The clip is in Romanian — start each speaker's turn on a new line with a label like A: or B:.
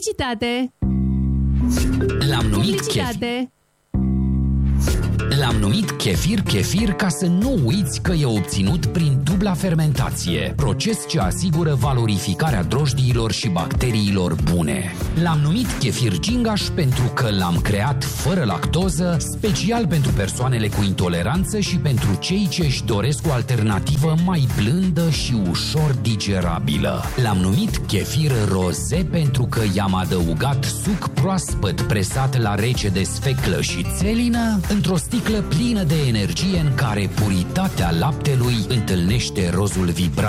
A: Publicitate.
B: L-am numit
A: Publicitate.
B: L-am numit Kefir ca să nu uiți că e obținut prin dubla fermentație, proces ce asigură valorificarea drojdiilor și bacteriilor bune. L-am numit Kefir Gingaș pentru că l-am creat fără lactoză, special pentru persoanele cu intoleranță și pentru cei ce își doresc o alternativă mai blândă și ușor digerabilă. L-am numit Kefir Roze pentru că i-am adăugat suc proaspăt presat la rece de sfeclă și țelină într-o sticlă plină de energie în care puritatea laptelui întâlnește rozul vibrant